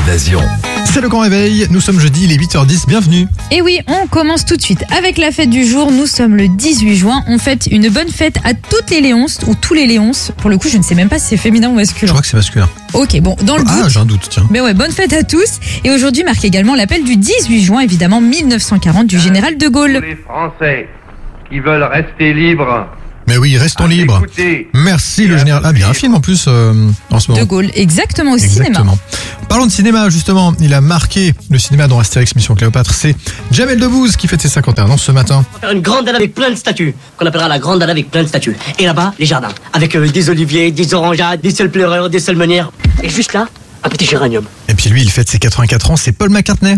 Évasion. C'est le grand réveil, nous sommes jeudi, il est 8h10, bienvenue. Et oui, on commence tout de suite avec la fête du jour. Nous sommes le 18 juin. On fête une bonne fête à toutes les Léonces, ou tous les Léonces. Pour le coup, je ne sais même pas si c'est féminin ou Je masculin. crois que c'est masculin. Ok, bon, dans le doute. Ah, j'ai un doute, tiens. Mais ouais, bonne fête à tous. Et aujourd'hui marque également l'appel du 18 juin, évidemment, 1940, du général de Gaulle. Pour les Français qui veulent rester libres. Mais oui, restons libres. Écoutez, Merci le général. Ah, bien un film en plus en ce moment. De Gaulle, exactement, au cinéma. Exactement. Parlons de cinéma, justement. Il a marqué le cinéma dans Astérix Mission Cléopâtre. C'est Jamel Debbouze qui fête ses 51 ans ce matin. Une grande halle avec plein de statues, qu'on appellera la grande halle avec plein de statues. Et là-bas, les jardins, avec des oliviers, des orangeades, des seuls pleureurs, des seules meunières. Et juste là, un petit géranium. Et puis lui, il fête ses 84 ans, c'est Paul McCartney.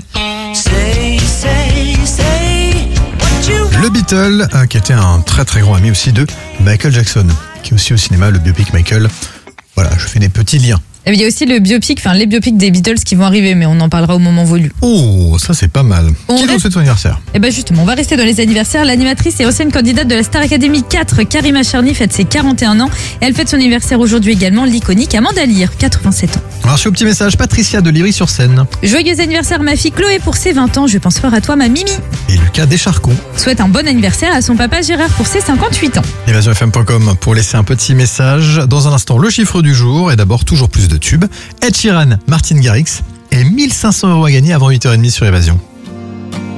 Le Beatle, qui était un très très grand ami aussi de Michael Jackson, qui est aussi au cinéma, le biopic Michael. Voilà, je fais des petits liens. Et il y a aussi le biopic, enfin les biopics des Beatles qui vont arriver, mais on en parlera au moment voulu. Oh, ça c'est pas mal. On Qui nous reste- souhaite son anniversaire? Et ben justement, on va rester dans les anniversaires. L'animatrice et ancienne candidate de la Star Academy 4, Karima Charny, fête ses 41 ans. Et elle fête son anniversaire aujourd'hui également, l'iconique Amanda Lear, 87 ans. Alors, sur le petit message, Patricia de Livry-sur-Seine Joyeux anniversaire ma fille Chloé pour ses 20 ans. Je pense fort à toi ma Mimi. et Lucas Descharcons. Souhaite un bon anniversaire à son papa Gérard pour ses 58 ans. EvasionFM.com pour laisser un petit message. Dans un instant, le chiffre du jour et d'abord toujours plus de tubes. Ed Sheeran, Martin Garrix et 1500 € à gagner avant 8h30 sur Évasion.